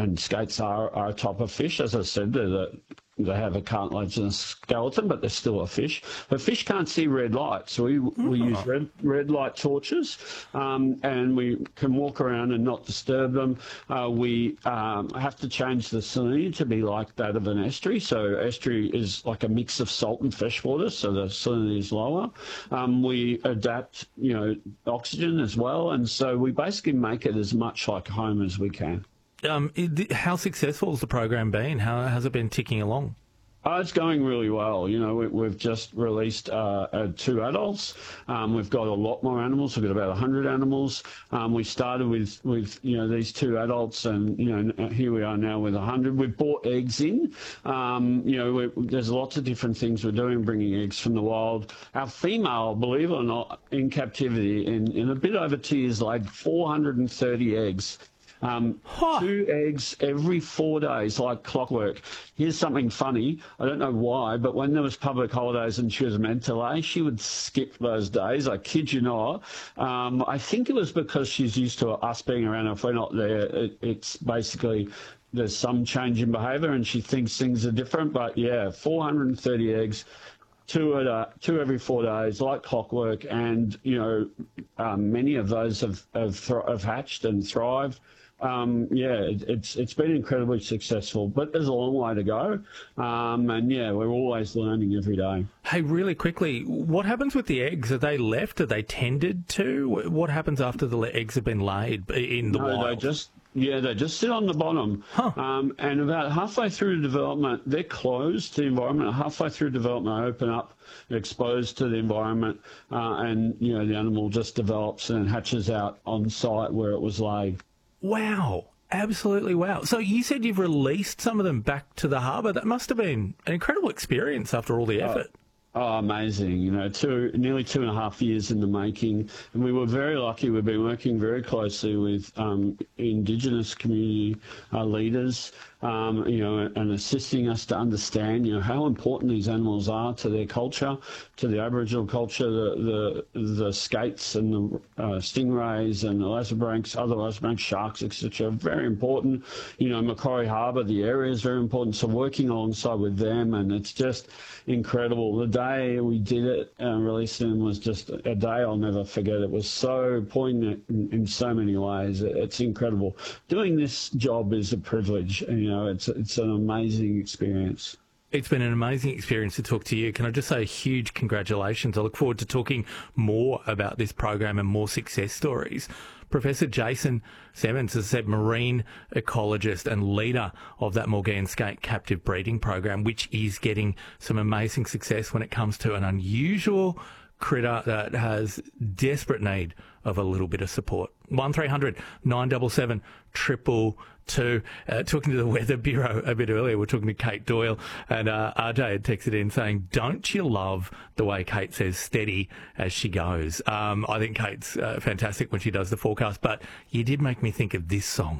and skates are a type of fish. As I said, they have a cartilage and a skeleton, but they're still a fish. But fish can't see red light, so we use red light torches, and we can walk around and not disturb them. We have to change the salinity to be like that of an estuary. So estuary is like a mix of salt and fresh water, so the salinity is lower. We adapt, oxygen as well, and so we basically make it as much like home as we can. How successful has the program been? How has it been ticking along? It's going really well. We've just released 2 adults. We've got a lot more animals. We've got about 100 animals. We started with these 2 adults, and here we are now with 100. We've brought eggs in. There's lots of different things we're doing, bringing eggs from the wild. Our female, believe it or not, in captivity, in a bit over 2 years, laid 430 eggs. 2 eggs every 4 days, like clockwork. Here's something funny. I don't know why, but when there was public holidays and she was meant to lay, she would skip those days. I kid you not. I think it was because she's used to us being around. If we're not there, it's basically there's some change in behaviour and she thinks things are different. But yeah, 430 eggs. 2 every 4 days, like clockwork, and many of those have hatched and thrived. It's been incredibly successful, but there's a long way to go. We're always learning every day. Hey, really quickly, what happens with the eggs? Are they left? Are they tended to? What happens after the eggs have been laid in the wild? They just sit on the bottom. And about halfway through development, they're closed to the environment. Halfway through development, they open up, exposed to the environment, and the animal just develops and hatches out on site where it was laid. Wow. Absolutely wow. So you said you've released some of them back to the harbour. That must have been an incredible experience after all the effort. Oh, amazing. Nearly 2.5 years in the making. And we were very lucky. We've been working very closely with Indigenous community leaders, and assisting us to understand, how important these animals are to their culture, to the Aboriginal culture, the skates and the stingrays and the lazarbranchs, other lazarbranch sharks, etc. Very important. Macquarie Harbour, the area is very important. So working alongside with them, and it's just incredible. The day we did it and released them was just a day I'll never forget. It was so poignant in so many ways. It's incredible. Doing this job is a privilege. It's an amazing experience. It's been an amazing experience to talk to you. Can I just say huge congratulations. I look forward to talking more about this program and more success stories. Professor Jason Semmens, as I said, marine ecologist and leader of that Maugean skate captive breeding program, which is getting some amazing success when it comes to an unusual critter that has desperate need of a little bit of support. 1300 977 222. Talking to the Weather Bureau a bit earlier, we're talking to Kate Doyle, and RJ had texted in saying, don't you love the way Kate says steady as she goes? I think Kate's fantastic when she does the forecast, but you did make me think of this song.